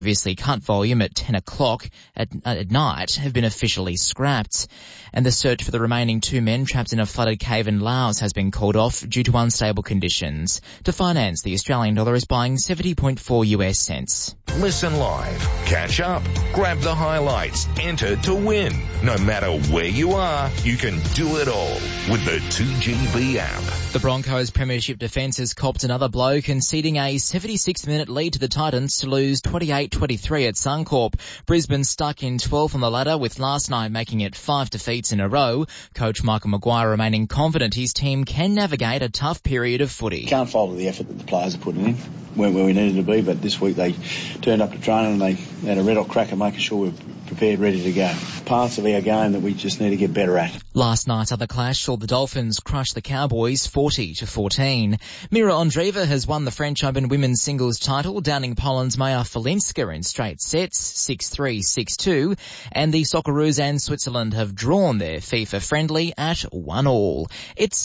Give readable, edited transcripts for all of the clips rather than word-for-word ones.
previously cut volume at 10 o'clock at night have been officially scrapped. And the search for the remaining 2 men trapped in a flooded cave in Laos has been called off due to unstable conditions. To finance, the Australian dollar is buying 70.4 US cents. Listen live, catch up, grab the highlights, enter to win. No matter where you are, you can do it all with the 2GB app. The Broncos premiership defence has copped another blow, conceding a 76-minute lead to the Titans to lose 28-23 at Suncorp. Brisbane stuck in 12th on the ladder, with last night making it 5 defeats in a row. Coach Michael Maguire remaining confident his team can navigate a tough period of footy. Can't fault the effort that the players are putting in. Weren't where we needed to be, but this week they turned up to training and they had a red hot crack at making sure we're prepared, ready to go. Parts of our game that we just need to get better at. Last night's other clash saw the Dolphins crush the Cowboys 40-14. Mira Andreeva has won the French Open women's singles title, downing Poland's Maja Falinska in straight sets, 6-3, 6-2, and the Socceroos and Switzerland have drawn their FIFA friendly at 1-1. It's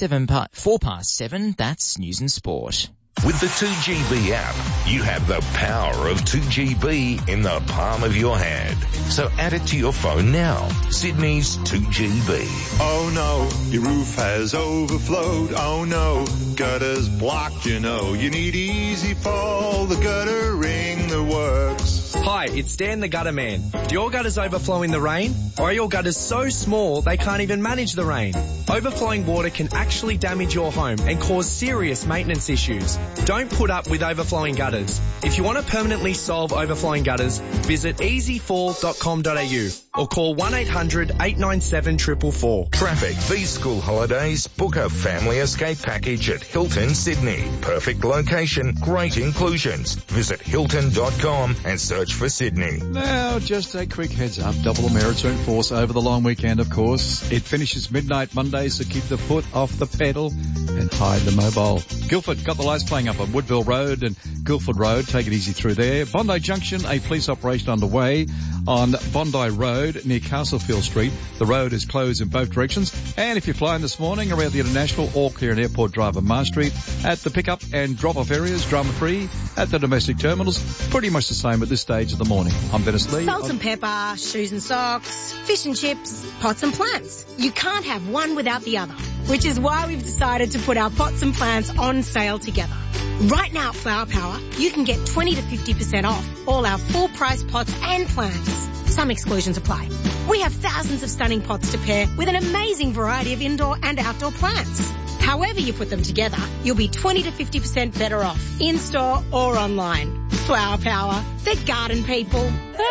7:04, that's News and Sport. With the 2GB app, you have the power of 2GB in the palm of your hand. So add it to your phone now. Sydney's 2GB. Oh no, your roof has overflowed. Oh no, gutter's blocked, you know. You need Easy Fall, the guttering that works. Hi, it's Dan the Gutter Man. Do your gutters overflow in the rain? Or are your gutters so small they can't even manage the rain? Overflowing water can actually damage your home and cause serious maintenance issues. Don't put up with overflowing gutters. If you want to permanently solve overflowing gutters, visit easyfall.com.au or call 1-800-897-444. Traffic these school holidays. Book a family escape package at Hilton Sydney. Perfect location, great inclusions. Visit hilton.com and search for Sydney. Now, just a quick heads up. Double the merits are in force over the long weekend, of course. It finishes midnight Monday, so keep the foot off the pedal and hide the mobile. Guildford got the lights playing up on Woodville Road and Guildford Road. Take it easy through there. Bondi Junction, a police operation underway on Bondi Road near Castlefield Street. The road is closed in both directions. And if you're flying this morning around the International or Clearan Airport Drive and Mars Street, at the pick-up and drop-off areas, drama-free. At the domestic terminals, pretty much the same at this stage of the morning. I'm Dennis Lee. Salt and pepper, shoes and socks, fish and chips, pots and plants. You can't have one without the other, which is why we've decided to put our pots and plants on sale together. Right now at Flower Power, you can get 20 to 50% off all our full-price pots and plants. Some exclusions apply. We have thousands of stunning pots to pair with an amazing variety of indoor and outdoor plants. However you put them together, you'll be 20 to 50% better off, in-store or online. Flower Power, the garden people.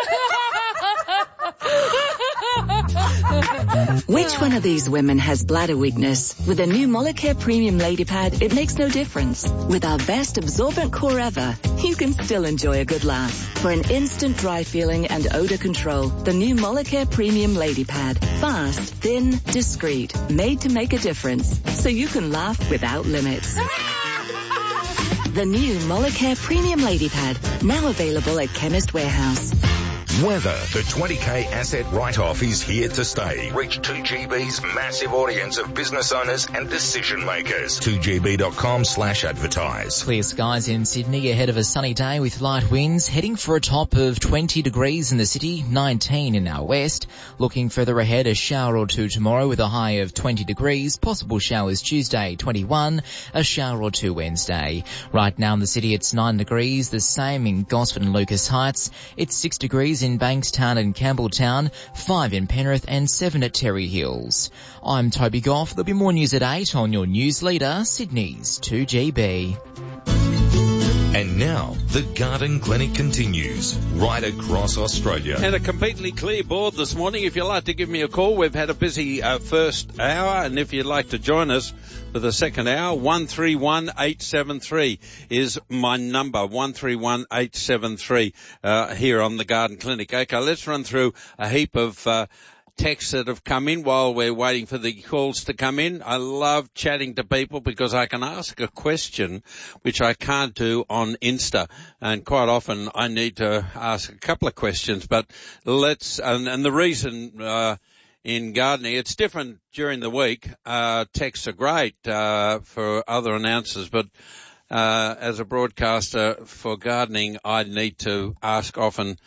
Which one of these women has bladder weakness? With a new Molicare Premium Lady Pad, it makes no difference. With our best absorbent core ever, you can still enjoy a good laugh. For an instant dry feeling and odor control, the new Molicare Premium Lady Pad. Fast, thin, discreet, made to make a difference. So you can laugh without limits. The new Molicare Premium Lady Pad, now available at Chemist Warehouse. Weather. The 20K asset write-off is here to stay. Reach 2GB's massive audience of business owners and decision makers. 2GB.com/advertise. Clear skies in Sydney ahead of a sunny day with light winds, heading for a top of 20 degrees in the city, 19 in our west. Looking further ahead, a shower or two tomorrow with a high of 20 degrees, possible showers Tuesday, 21, a shower or two Wednesday. Right now in the city it's 9 degrees, the same in Gosford and Lucas Heights. It's 6 degrees in Bankstown and Campbelltown, 5 in Penrith and 7 at Terry Hills. I'm Toby Goff. There'll be more news at 8 on your news leader, Sydney's 2GB. And now, the Garden Clinic continues right across Australia. And a completely clear board this morning. If you'd like to give me a call, we've had a busy first hour, and if you'd like to join us for the second hour, 131873 is my number, 131873 here on the Garden Clinic. Okay, let's run through a heap of texts that have come in while we're waiting for the calls to come in. I love chatting to people because I can ask a question which I can't do on Insta, and quite often I need to ask a couple of questions, but and the reason in gardening, it's different during the week. Texts are great for other announcers, but as a broadcaster for gardening, I need to ask often